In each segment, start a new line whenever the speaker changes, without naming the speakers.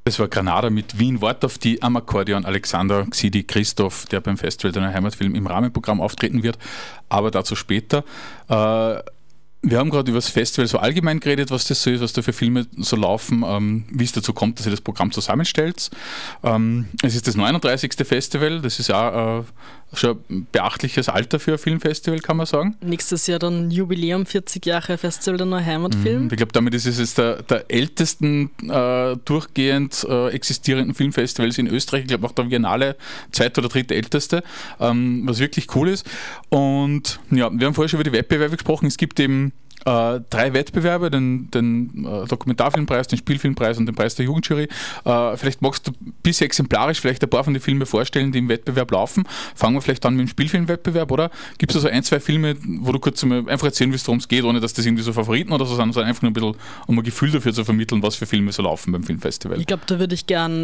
Das war Granada mit Wien. Wort auf die am Akkordeon Alexander Xidi Christoph, der beim Festival der Heimatfilm im Rahmenprogramm auftreten wird, aber dazu später. Wir haben gerade über das Festival so allgemein geredet, was das so ist, was da für Filme so laufen, wie es dazu kommt, dass ihr das Programm zusammenstellt. Es ist das 39. Festival, das ist ja schon ein beachtliches Alter für ein Filmfestival, kann man sagen.
Nächstes Jahr dann Jubiläum, 40 Jahre Festival der Neuheimatfilm.
Ich glaube, damit ist es jetzt der ältesten durchgehend existierenden Filmfestivals in Österreich. Ich glaube auch der Biennale zweite oder dritte älteste, was wirklich cool ist. Und ja, wir haben vorher schon über die Wettbewerbe gesprochen. Es gibt eben 3 Wettbewerbe, den Dokumentarfilmpreis, den Spielfilmpreis und den Preis der Jugendjury. Vielleicht magst du bis exemplarisch vielleicht ein paar von den Filmen vorstellen, die im Wettbewerb laufen. Fangen wir vielleicht an mit dem Spielfilmwettbewerb, oder? Gibt es also 1, 2 Filme, wo du kurz einfach erzählen willst, worum es geht, ohne dass das irgendwie so Favoriten oder so sind, sondern einfach nur ein bisschen, um ein Gefühl dafür zu vermitteln, was für Filme so laufen beim Filmfestival?
Ich glaube, da würde ich gern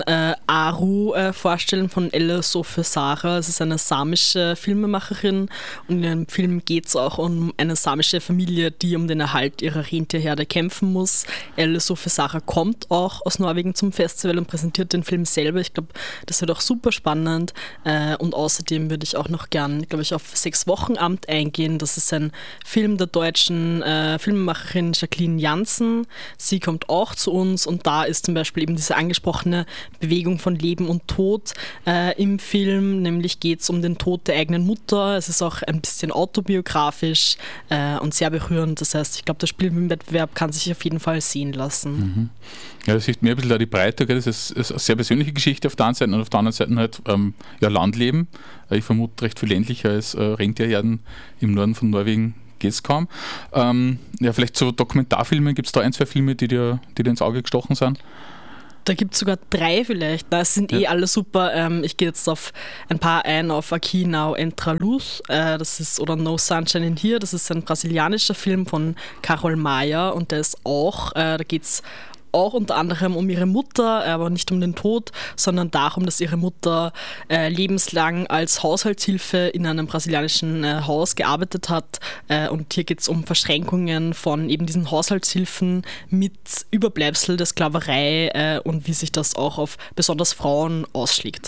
Aru vorstellen von Elle Sofesara. Es ist eine samische Filmemacherin und in dem Film geht es auch um eine samische Familie, die um den Erhalt ihrer Rentierherde kämpfen muss. Elle Sofesara kommt auch aus Norwegen zum Festival und präsentiert den Film selber. Ich glaube, das wird auch super spannend. Und außerdem würde ich auch noch gern, glaube ich, auf 6 Wochenamt eingehen. Das ist ein Film der deutschen Filmemacherin Jacqueline Jansen. Sie kommt auch zu uns und da ist zum Beispiel eben diese angesprochene Bewegung von Leben und Tod im Film. Nämlich geht es um den Tod der eigenen Mutter. Es ist auch ein bisschen autobiografisch und sehr berührend. Das heißt, ich glaube, der Spielfilmwettbewerb kann sich auf jeden Fall sehen lassen.
Ja, das sieht mir ein bisschen da die Breite. Das ist eine sehr persönliche Geschichte auf der einen Seite und auf der anderen Seite halt Landleben. Ich vermute recht viel ländlicher als Rentierherden im Norden von Norwegen geht es kaum. Vielleicht so Dokumentarfilme, gibt es da 1, 2 Filme, die dir ins Auge gestochen sind?
Da gibt es sogar 3 vielleicht. Das sind alle super. Ich gehe jetzt auf ein paar ein, auf Aqui Now Entra Luz. Das ist, oder No Sunshine in Here. Das ist ein brasilianischer Film von Carol Maia und der ist auch, da geht es auch unter anderem um ihre Mutter, aber nicht um den Tod, sondern darum, dass ihre Mutter lebenslang als Haushaltshilfe in einem brasilianischen Haus gearbeitet hat. Und hier geht es um Verschränkungen von eben diesen Haushaltshilfen mit Überbleibsel der Sklaverei und wie sich das auch auf besonders Frauen ausschlägt.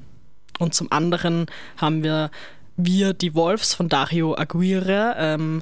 Und zum anderen haben wir die Wolves von Dario Aguirre.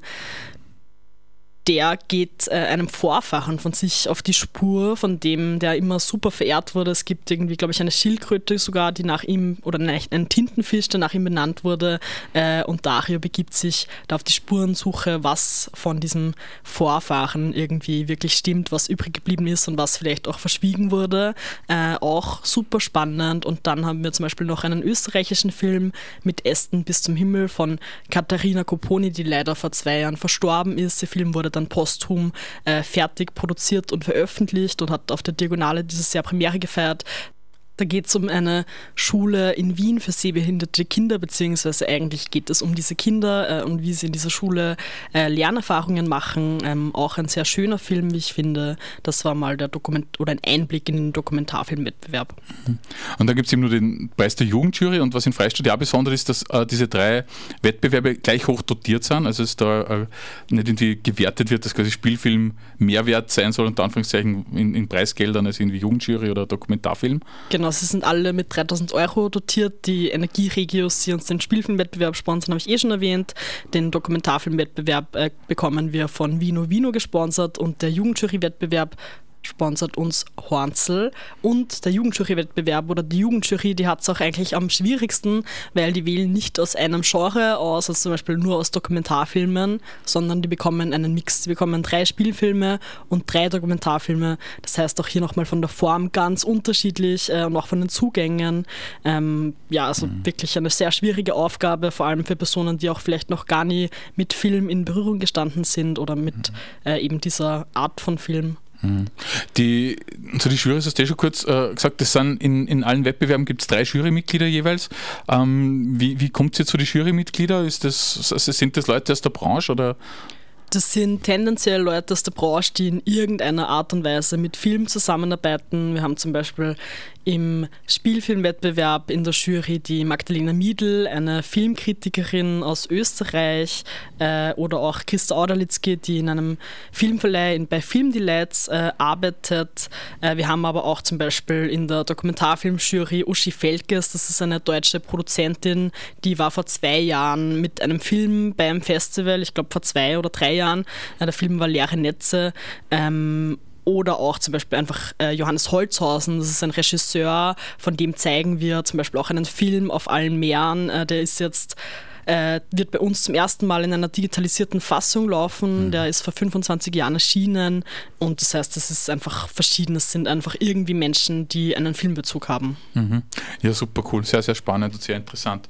Der geht einem Vorfahren von sich auf die Spur, von dem der immer super verehrt wurde. Es gibt irgendwie, glaube ich, eine Schildkröte sogar, die nach ihm, oder ein Tintenfisch, der nach ihm benannt wurde. Und Dario begibt sich da auf die Spurensuche, was von diesem Vorfahren irgendwie wirklich stimmt, was übrig geblieben ist und was vielleicht auch verschwiegen wurde. Auch super spannend. Und dann haben wir zum Beispiel noch einen österreichischen Film mit Ästen bis zum Himmel von Katharina Kopponi, die leider vor 2 Jahren verstorben ist. Der Film wurde dann posthum fertig produziert und veröffentlicht und hat auf der Diagonale dieses Jahr Premiere gefeiert. Da geht es um eine Schule in Wien für sehbehinderte Kinder, beziehungsweise eigentlich geht es um diese Kinder und wie sie in dieser Schule Lernerfahrungen machen. Auch ein sehr schöner Film, wie ich finde. Das war mal ein Einblick in den Dokumentarfilmwettbewerb.
Und dann gibt es eben nur den Preis der Jugendjury und was in Freistadt ja besonders ist, dass diese 3 Wettbewerbe gleich hoch dotiert sind, also es da nicht irgendwie gewertet wird, dass quasi Spielfilm mehr wert sein soll, unter Anführungszeichen in Preisgeldern als irgendwie Jugendjury oder Dokumentarfilm.
Genau, sie sind alle mit 3.000 € dotiert. Die Energieregios, die uns den Spielfilmwettbewerb sponsern, habe ich schon erwähnt. Den Dokumentarfilmwettbewerb bekommen wir von Vino Vino gesponsert und der Jugendjury-Wettbewerb sponsert uns Hornzel und der Jugendjury-Wettbewerb oder die Jugendjury, die hat es auch eigentlich am schwierigsten, weil die wählen nicht aus einem Genre aus, also zum Beispiel nur aus Dokumentarfilmen, sondern die bekommen einen Mix. Die bekommen 3 Spielfilme und 3 Dokumentarfilme. Das heißt auch hier nochmal von der Form ganz unterschiedlich und auch von den Zugängen. Wirklich eine sehr schwierige Aufgabe, vor allem für Personen, die auch vielleicht noch gar nie mit Film in Berührung gestanden sind oder mit eben dieser Art von Film.
Die Jury hast du schon kurz gesagt, das sind in allen Wettbewerben gibt es 3 Jurymitglieder jeweils. Wie kommt es jetzt zu den Jurymitgliedern? Sind das Leute aus der Branche oder?
Das sind tendenziell Leute aus der Branche, die in irgendeiner Art und Weise mit Film zusammenarbeiten. Wir haben zum Beispiel im Spielfilmwettbewerb in der Jury die Magdalena Miedl, eine Filmkritikerin aus Österreich, oder auch Christa Auderlitzky, die in einem Filmverleih bei Film Delights arbeitet. Wir haben aber auch zum Beispiel in der Dokumentarfilmjury Uschi Felkes, das ist eine deutsche Produzentin, die war vor 2 Jahren mit einem Film beim Festival, ich glaube vor 2 oder 3 Jahren. Der Film war Leere Netze. Oder auch zum Beispiel einfach Johannes Holzhausen, das ist ein Regisseur, von dem zeigen wir zum Beispiel auch einen Film auf allen Meeren. Der ist jetzt, wird bei uns zum ersten Mal in einer digitalisierten Fassung laufen. Der ist vor 25 Jahren erschienen und das heißt, es ist einfach verschieden. Es sind einfach irgendwie Menschen, die einen Filmbezug haben.
Ja, super cool. Sehr, sehr spannend und sehr interessant.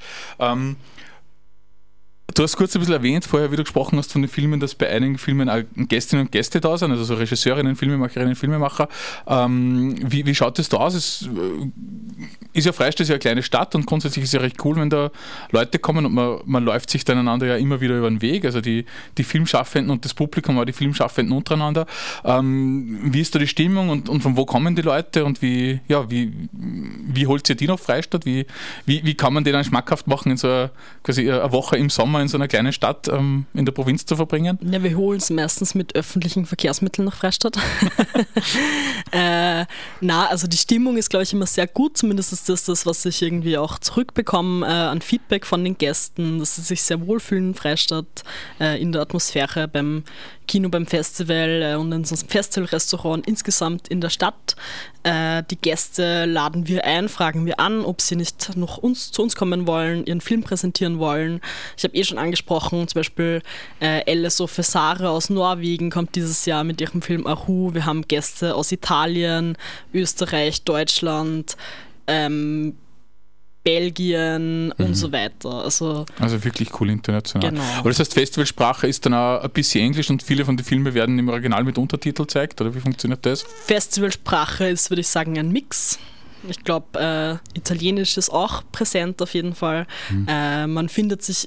Du hast kurz ein bisschen erwähnt vorher, wie du gesprochen hast von den Filmen, dass bei einigen Filmen auch Gästinnen und Gäste da sind, also so Regisseurinnen, Filmemacherinnen, Filmemacher. Wie schaut das da aus? Es ist ja Freistadt ist ja eine kleine Stadt und grundsätzlich ist es ja recht cool, wenn da Leute kommen und man läuft sich dann einander ja immer wieder über den Weg, also die Filmschaffenden und das Publikum, aber die Filmschaffenden untereinander. Wie ist da die Stimmung und von wo kommen die Leute und wie holt ihr die nach Freistadt? Wie kann man denen schmackhaft machen, in so quasi eine Woche im Sommer in so einer kleinen Stadt in der Provinz zu verbringen?
Ja, wir holen es meistens mit öffentlichen Verkehrsmitteln nach Freistadt. Also die Stimmung ist, glaube ich, immer sehr gut. Zumindest ist das, was ich irgendwie auch zurückbekomme an Feedback von den Gästen, dass sie sich sehr wohlfühlen in Freistadt, in der Atmosphäre beim Kino, beim Festival und in so einem Festivalrestaurant insgesamt in der Stadt. Die Gäste laden wir ein, fragen wir an, ob sie nicht noch zu uns kommen wollen, ihren Film präsentieren wollen. Ich habe schon angesprochen, zum Beispiel Elleso Fesare aus Norwegen kommt dieses Jahr mit ihrem Film Ahu. Wir haben Gäste aus Italien, Österreich, Deutschland, Belgien und so weiter. Also
wirklich cool international.
Genau.
Aber das heißt, Festivalsprache ist dann auch ein bisschen Englisch und viele von den Filmen werden im Original mit Untertitel gezeigt, oder wie funktioniert das?
Festivalsprache ist, würde ich sagen, ein Mix. Ich glaube, Italienisch ist auch präsent auf jeden Fall. Man findet sich